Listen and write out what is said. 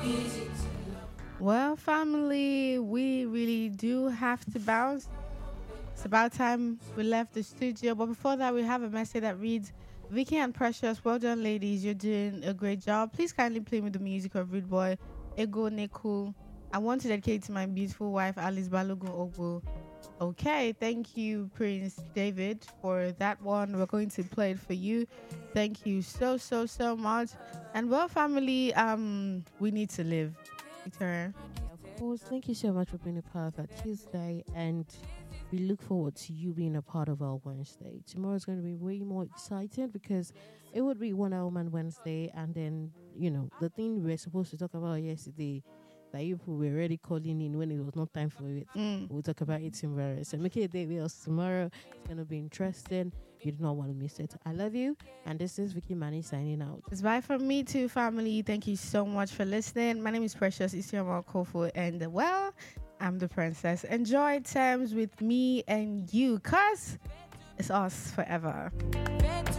Well, family, we really do have to bounce. It's about time we left the studio. But before that, we have a message that reads, Vicky and Precious, well done, ladies. You're doing a great job. Please kindly play me the music of Rude Boy, Ego Neku. I want to dedicate to my beautiful wife, Alice Balogun Ogbo. Okay, thank you, Prince David, for that one. We're going to play it for you. Thank you so, so, so much. And well, family, we need to live. Victoria. Of course, thank you so much for being a part of our Tuesday, and we look forward to you being a part of our Wednesday. Tomorrow's going to be way more exciting because it would be Wonder Woman Wednesday, and then, the thing we were supposed to talk about yesterday that you people were already calling in when it was not time for it. We'll talk about it tomorrow. So make it a day with us tomorrow. It's going to be interesting. You do not want to miss it. I love you. And this is Vicky Manny signing out. It's bye from me too, family. Thank you so much for listening. My name is Precious Isioma Kofu, and well, I'm the princess. Enjoy times with me and you, cause it's us forever.